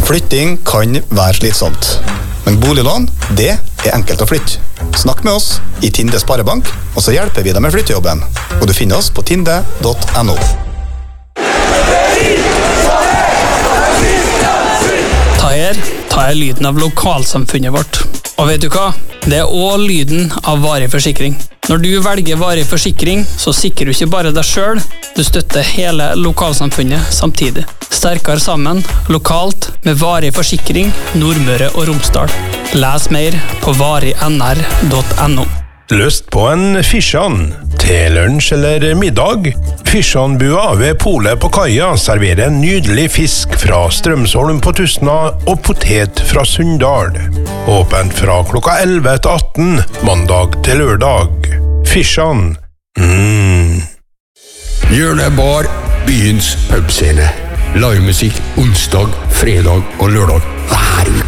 Flytting kan være slitsomt, men boliglån, det er enkelt å flytte. Snakk med oss i Tinde Sparebank, og så hjelper vi deg med flyttejobben. Og du finner oss på tinde.no. Ta er lyden av lokalsamfunnet vårt. Og vet du hva? Det er også lyden av varig forsikring. Når du velger varig forsikring, så sikrer du ikke bare deg selv, du støtter hele lokalsamfunnet samtidig. Sterkere sammen, lokalt, med varig forsikring, Nordmøre og Romsdal. Les mer på varignr.no. Løst på en Fishan. Til lunsj eller middag. Fishanbua ved polet på kaia serverer en nydelig fisk fra Strømsholm på Tustna og potet fra Sunndal. Åpent fra klokka 11 til 18, mandag til lørdag. Fishan. Hjørnebar, byens pubscene. Livemusikk onsdag, fredag og lørdag hver uke.